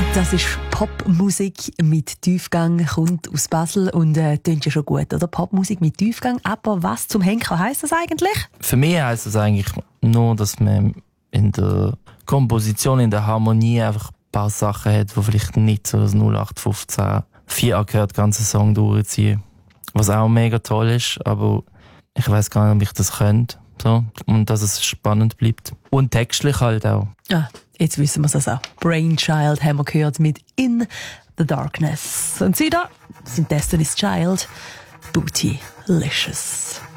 Das ist Popmusik mit Tiefgang, kommt aus Basel und klingt ja schon gut, oder? Popmusik mit Tiefgang. Aber was zum Henker heisst das eigentlich? Für mich heisst das eigentlich nur, dass man in der Komposition, in der Harmonie einfach ein paar Sachen hat, die vielleicht nicht so das 0815 4 gehört, den ganzen Song durchziehen. Was auch mega toll ist, aber ich weiss gar nicht, ob ich das könnte. So. Und dass es spannend bleibt. Und textlich halt auch. Ah, jetzt wissen wir es auch. Brainchild haben wir gehört mit In the Darkness. Und sie da sind Destiny's Child, Bootylicious.